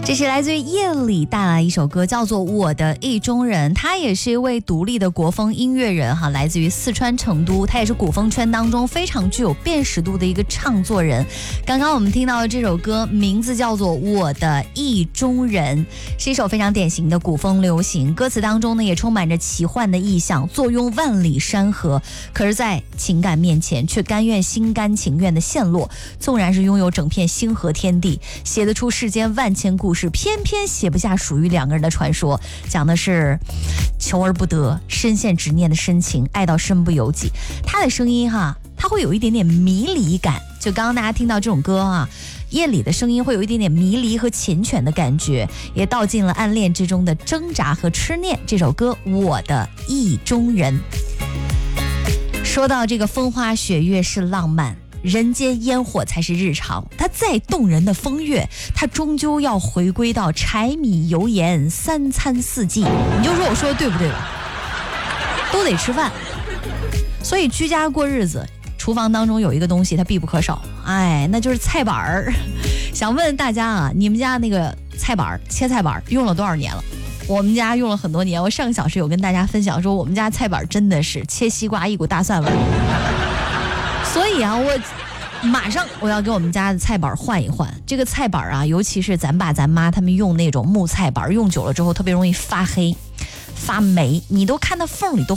这是来自于夜里带来一首歌，叫做《我的意中人》。他也是一位独立的国风音乐人哈，来自于四川成都。他也是古风圈当中非常具有辨识度的一个唱作人。刚刚我们听到的这首歌名字叫做《我的意中人》，是一首非常典型的古风流行。歌词当中呢，也充满着奇幻的意象，坐拥万里山河，可是在情感面前却甘愿心甘情愿的陷落。纵然是拥有整片星河天地，写得出世间万千故事，偏偏写不下属于两个人的传说。讲的是求而不得，深陷执念的深情，爱到身不由己。他的声音哈，他会有一点点迷离感，就刚刚大家听到这种歌啊，夜里的声音会有一点点迷离和缱绻的感觉，也道尽了暗恋之中的挣扎和痴念。这首歌《我的意中人》，说到这个风花雪月是浪漫，人间烟火才是日常。它再动人的风月，它终究要回归到柴米油盐三餐四季。你就说我说的对不对吧？都得吃饭，所以居家过日子，厨房当中有一个东西它必不可少，那就是菜板儿。想问大家啊，你们家那个菜板儿切菜板儿用了多少年了？我们家用了很多年。我上个小时有跟大家分享说，我们家菜板真的是切西瓜一股大蒜味儿。所以啊，我马上我要给我们家的菜板换一换。这个菜板啊，尤其是咱爸咱妈他们用那种木菜板，用久了之后特别容易发黑发霉，你都看到缝里都